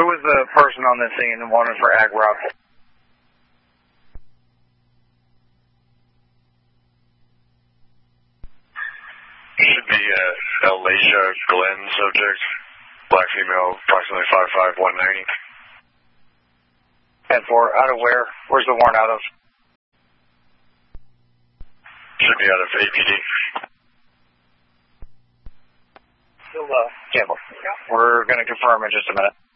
was the person on the scene and wanted for ag route? Should be Alasia Glenn subject. Black female, approximately 5'5", 190. And for out of where? Where's the warrant out of? Should be out of APD. Still, Campbell. We're going to confirm in just a minute.